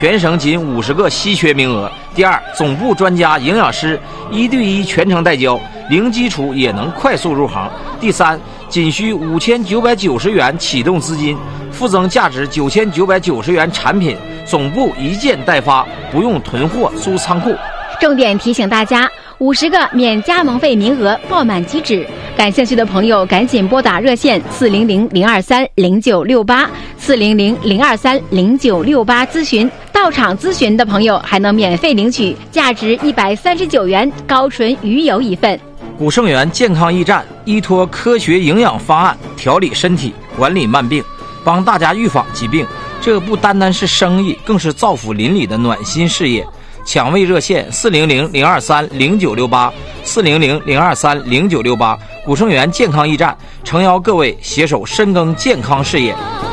全省仅50个稀缺名额。第二，总部专家营养师1对1全程带教，零基础也能快速入行。第三，仅需5990元启动资金，附赠价值9990元产品，总部一件代发，不用囤货租仓库。 重点提醒大家，50个免加盟费名额爆满即止，感兴趣的朋友赶紧拨打热线400-023-0968，400-023-0968咨询。到场咨询的朋友还能免费领取价值139元高纯鱼油一份。 古圣元健康驿站依托科学营养方案调理身体，管理慢病，帮大家预防疾病。这不单单是生意，更是造福邻里的暖心事业。抢位热线400-023-0968，400-023-0968。古圣元健康驿站诚邀各位携手深耕健康事业。